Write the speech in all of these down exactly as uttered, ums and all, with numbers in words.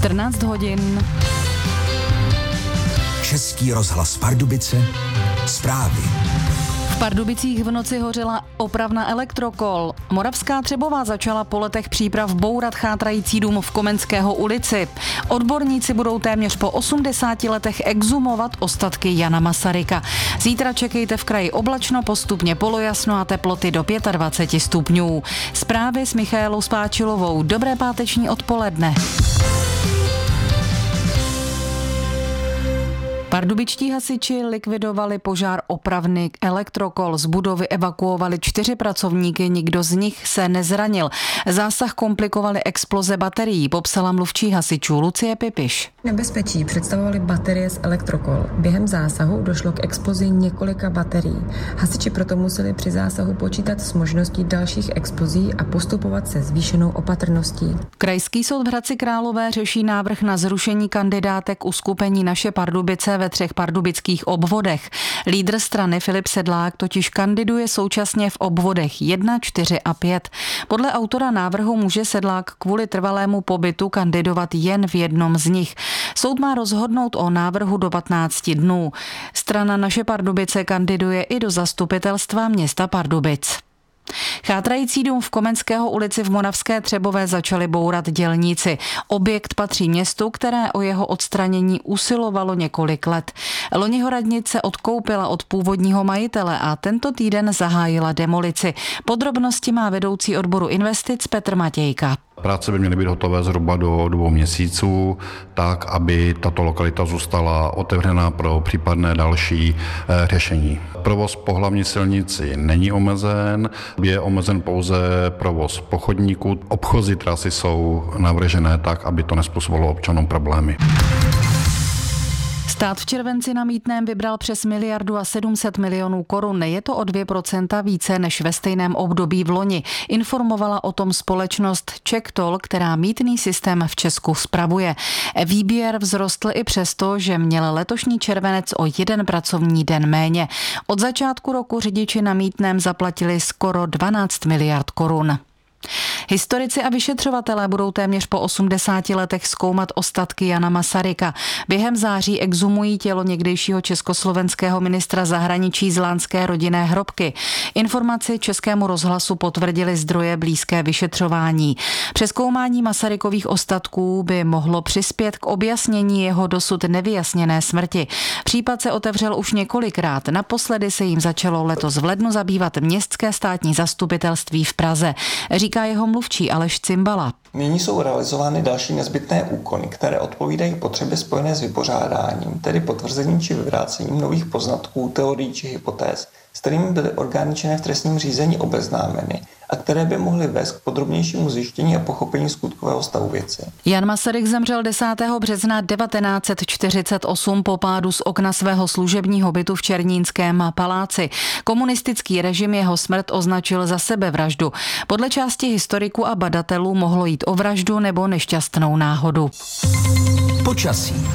čtrnáct hodin. Český rozhlas Pardubice, zprávy. V Pardubicích v noci hořela opravna elektrokol. Moravská Třebová začala po letech příprav bourat chátrající dům v Komenského ulici. Odborníci budou téměř po osmdesáti letech exhumovat ostatky Jana Masaryka. Zítra čekejte v kraji oblačno, postupně polojasno a teploty do dvacet pět stupňů. Zprávy s Michaelou Spáčilovou. Dobré páteční odpoledne. Pardubičtí hasiči likvidovali požár opravny Elektrokol. Z budovy evakuovali čtyři pracovníky, nikdo z nich se nezranil. Zásah komplikovaly exploze baterií, popsala mluvčí hasičů Lucie Pipiš. Nebezpečí představovaly baterie z Elektrokol. Během zásahu došlo k explozi několika baterií. Hasiči proto museli při zásahu počítat s možností dalších explozí a postupovat se zvýšenou opatrností. Krajský soud v Hradci Králové řeší návrh na zrušení kandidátek uskupení Naše Pardubice ve třech pardubických obvodech. Lídr strany Filip Sedlák totiž kandiduje současně v obvodech jedna, čtyři a pět. Podle autora návrhu může Sedlák kvůli trvalému pobytu kandidovat jen v jednom z nich. Soud má rozhodnout o návrhu do patnácti dnů. Strana Naše Pardubice kandiduje i do zastupitelstva města Pardubic. Chátrající dům v Komenského ulici v Moravské Třebové začali bourat dělníci. Objekt patří městu, které o jeho odstranění usilovalo několik let. Loni ho radnice odkoupila od původního majitele a tento týden zahájila demolici. Podrobnosti má vedoucí odboru investic Petr Matějka. Práce by měly být hotové zhruba do dvou měsíců, tak, aby tato lokalita zůstala otevřená pro případné další e, řešení. Provoz po hlavní silnici není omezen, je omezen pouze provoz po chodníku. Obchozí trasy jsou navržené tak, aby to nezpůsobilo občanům problémy. Stát v červenci na mýtném vybral přes miliardu a sedm set milionů korun. Je to o dvě procenta více než ve stejném období v loni. Informovala o tom společnost CzechToll, která mýtný systém v Česku spravuje. Výběr vzrostl i přesto, že měl letošní červenec o jeden pracovní den méně. Od začátku roku řidiči na mýtném zaplatili skoro dvanáct miliard korun. Historici a vyšetřovatelé budou téměř po osmdesáti letech zkoumat ostatky Jana Masaryka. Během září exhumují tělo někdejšího československého ministra zahraničí z lánské rodinné hrobky. Informaci Českému rozhlasu potvrdili zdroje blízké vyšetřování. Přezkoumání Masarykových ostatků by mohlo přispět k objasnění jeho dosud nevyjasněné smrti. Případ se otevřel už několikrát. Naposledy se jim začalo letos v lednu zabývat Městské státní zastupitelství v Praze. Říká jeho mluvčí Aleš Cimbala. Nyní jsou realizovány další nezbytné úkony, které odpovídají potřebě spojené s vypořádáním, tedy potvrzením či vyvrácením nových poznatků, teorií či hypotéz, s kterými byly orgány činné v trestním řízení obeznámeny a které by mohly vést k podrobnějšímu zjištění a pochopení skutkového stavu věci. Jan Masaryk zemřel desátého března devatenáct set čtyřicet osm po pádu z okna svého služebního bytu v Černínském paláci. Komunistický režim jeho smrt označil za sebevraždu. Podle části historiků a badatelů mohlo jít o vraždu nebo nešťastnou náhodu. Počasí.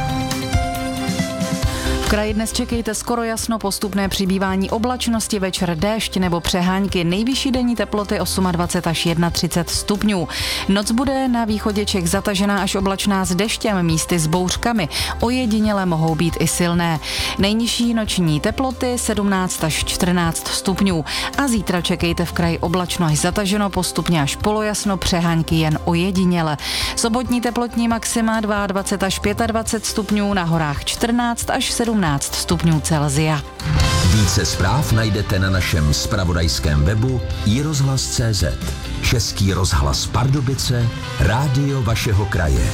V kraji dnes čekejte skoro jasno, postupné přibývání oblačnosti, večer déšť nebo přehánky, nejvyšší denní teploty dvacet osm až třicet jedna stupňů. Noc bude na východě Čech zatažená až oblačná s deštěm, místy s bouřkami, ojediněle mohou být i silné. Nejnižší noční teploty sedmnáct až čtrnáct stupňů a zítra čekejte v kraji oblačno až zataženo, postupně až polojasno, přehánky jen ojediněle. Sobotní teplotní maxima dvacet dva až dvacet pět stupňů, na horách čtrnáct až sedmnáct stupňů Celsia. Více zpráv najdete na našem zpravodajském webu i rozhlas tečka cé zet. Český rozhlas Pardubice, rádio vašeho kraje.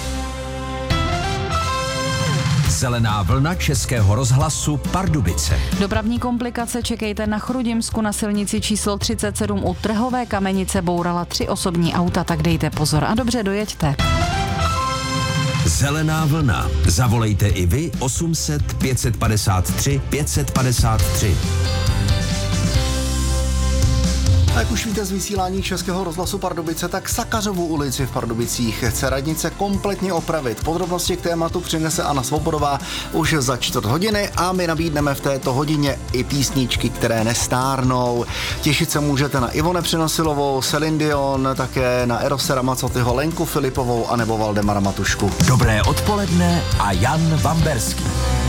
Zelená vlna Českého rozhlasu Pardubice. Dopravní komplikace čekejte na Chrudimsku, na silnici číslo třicet sedm u Trhové Kamenice bourala tři osobní auta, tak dejte pozor a dobře dojeďte. Zelená vlna. Zavolejte i vy osm set pět set padesát tři pět set padesát tři. A jak už víte z vysílání Českého rozhlasu Pardubice, tak Sakařovu ulici v Pardubicích chce radnice kompletně opravit. Podrobnosti k tématu přinese Anna Svobodová už za čtvrt hodiny a my nabídneme v této hodině i písničky, které nestárnou. Těšit se můžete na Ivone Přinosilovou, Celine Dion, také na Erose Ramazotyho, Lenku Filipovou anebo Valdemara Matušku. Dobré odpoledne a Jan Vamberský.